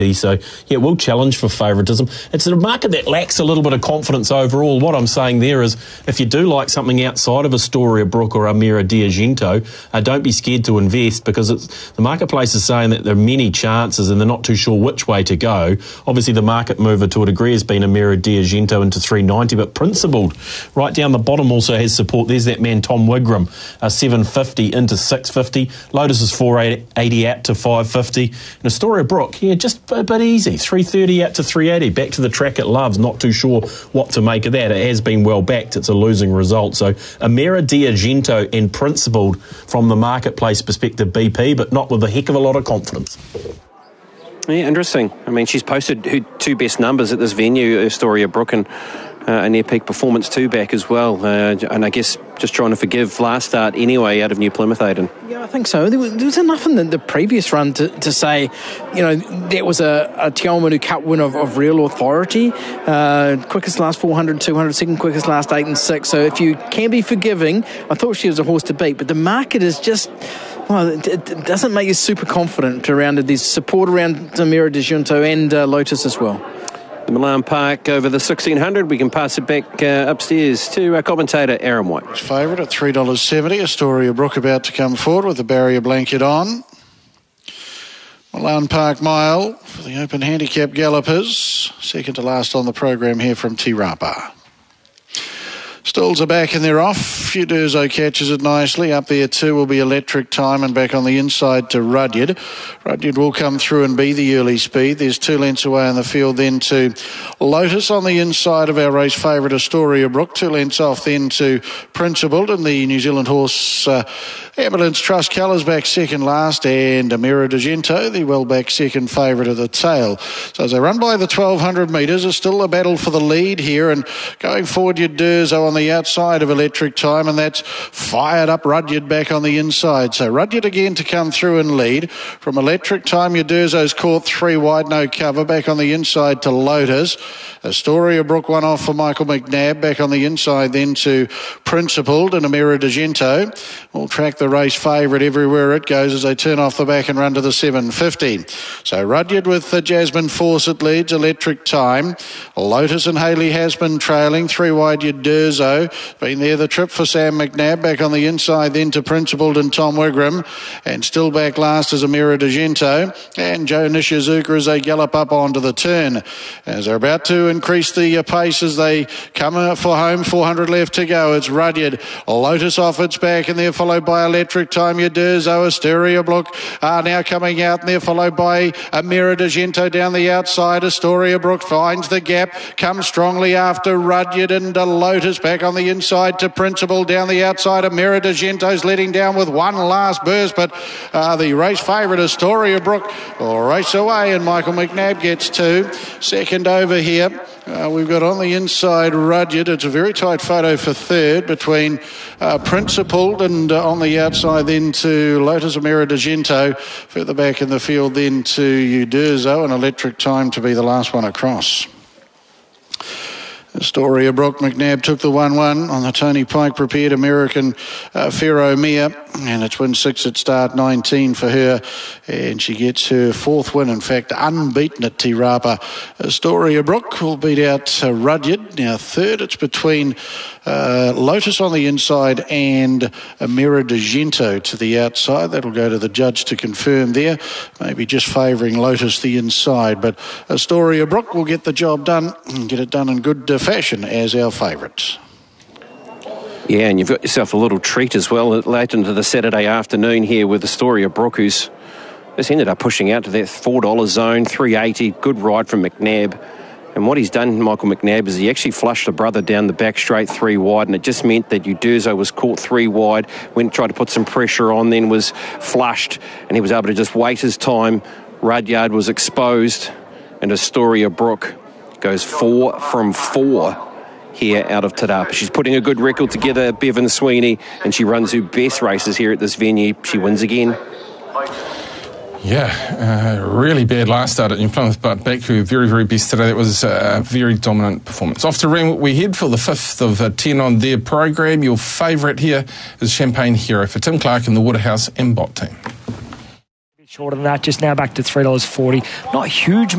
So, yeah, we'll challenge for favouritism. It's a market that lacks a little bit of confidence overall. What I'm saying there is, if you do like something outside of Astoria Brook or Amira D'Argento, don't be scared to invest, because the marketplace is saying that there are many chances and they're not too sure which way to go. Obviously, the market mover to a degree has been Amira D'Argento into 390, but Principled right down the bottom also has support. There's that man Tom Wigram, 750 into 650. Lotus is 480 out to 550. And Astoria Brook, yeah, just a bit easy, 330 out to 380, back to the track it loves. Not too sure what to make of that. It has been well backed. It's a losing result. So Amira D'Argento and Principled from the marketplace perspective, BP, but not with a heck of a lot of confidence. Yeah, interesting. I mean, she's posted her two best numbers at this venue, Astoria Brook, and a near-peak performance too back as well. And I guess just trying to forgive last start anyway out of New Plymouth, Aidan. Yeah, I think so. There was enough in the previous run to say, you know, that was a Te Awamutu Cup win of real authority. Quickest last 400, 200, second quickest last 8 and 6. So if you can be forgiving, I thought she was a horse to beat. But the market is just... well, it doesn't make you super confident around it. There's support around Amira D'Argento and Lotus as well. The Milan Park over the 1600. We can pass it back upstairs to our commentator, Aaron White. Favourite at $3.70. Astoria Brook about to come forward with the barrier blanket on. Milan Park Mile for the open handicap gallopers. Second to last on the program here from Te Rapa. Stalls are back and they're off. Udurzo catches it nicely. Up there too will be Electric Time, and back on the inside to Rudyard. Rudyard will come through and be the early speed. There's 2 lengths away in the field then to Lotus on the inside of our race favourite Astoria Brook. 2 lengths off then to Principled, and the New Zealand horse Ambulance Trust Colours back second last, and Amira D'Argento, the well-back second favourite of the tail. So as they run by the 1200 metres, there's still a battle for the lead here, and going forward Udurzo on the outside of Electric Time, and that's fired up Rudyard back on the inside. So Rudyard again to come through and lead. From Electric Time, Udurzo's caught 3 wide, no cover. Back on the inside to Lotus. Astoria Brook one off for Michael McNabb. Back on the inside then to Principled and Amira D'Argento. We'll track the race favourite everywhere it goes as they turn off the back and run to the 750. So Rudyard with Jasmine Fawcett leads. Electric Time. Lotus and Hayley Hasman trailing. 3 wide Udurzo. Been there the trip for Sam McNabb. Back on the inside then to Principled and Tom Wigram. And still back last is Amira D'Argento. And Joe Nishizuka as they gallop up onto the turn. As they're about to increase the pace as they come for home. 400 left to go. It's Rudyard. Lotus off its back, and they're followed by Electric Time. Udurzo, Astoria Brook are now coming out, and they're followed by Amira D'Argento down the outside. Astoria Brook finds the gap, comes strongly after Rudyard, and Lotus back on the inside to Principle down the outside. Amira D'Argento's letting down with one last burst, but the race favourite Astoria Brook will race away, and Michael McNabb gets 2. Second over here. We've got on the inside Rudyard. It's a very tight photo for third between Principled and on the outside then to Lotus Amira D'Argento. Further back in the field then to Udurzo, and Electric Time to be the last one across. Astoria Brook, McNabb took the 1-1 on the Tony Pike prepared American Pharaoh Mia, and it's win 6 at start 19 for her, and she gets her 4th win, in fact unbeaten at Te Rapa. Astoria Brook will beat out Rudyard. Now third it's between Lotus on the inside and Amira D'Argento to the outside. That'll go to the judge to confirm there, maybe just favouring Lotus the inside, but Astoria Brook will get the job done and get it done in good fashion as our favourites. Yeah, and you've got yourself a little treat as well late into the Saturday afternoon here with Astoria Brook, who's just ended up pushing out to that $4 zone, 380, good ride from McNabb. And what he's done, Michael McNabb, is he actually flushed the brother down the back straight 3 wide, and it just meant that Udurzo was caught 3 wide, went tried to put some pressure on, then was flushed, and he was able to just wait his time. Rudyard was exposed, and Astoria Brook goes 4 from 4 here out of Te Rapa. She's putting a good record together, Bevan Sweeney, and she runs her best races here at this venue. She wins again. Yeah, really bad last start at New Plymouth, but back to her very, very best today. That was a very dominant performance. Off to Randwick we head for the 5th of 10 on their program. Your favourite here is Champagne Hero for Tim Clark and the Waterhouse and Bot team. Shorter than that, just now back to $3.40. Not huge